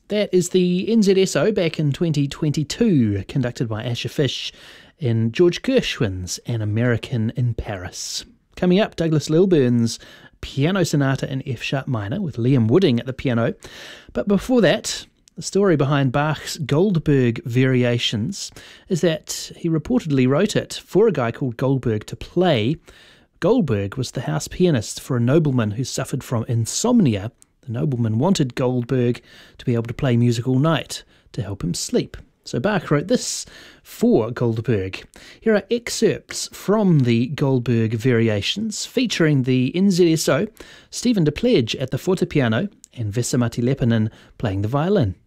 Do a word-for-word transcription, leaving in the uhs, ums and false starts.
That is the N Z S O back in twenty twenty-two, conducted by Asher Fish in George Gershwin's An American in Paris. Coming up, Douglas Lilburn's Piano Sonata in F-sharp minor with Liam Wooding at the piano. But before that, the story behind Bach's Goldberg Variations is that he reportedly wrote it for a guy called Goldberg to play. Goldberg was the house pianist for a nobleman who suffered from insomnia. The nobleman wanted Goldberg to be able to play music all night to help him sleep. So Bach wrote this for Goldberg. Here are excerpts from the Goldberg Variations featuring the N Z S O, Stephen de Pledge at the fortepiano and Vesamati Lepinen playing the violin.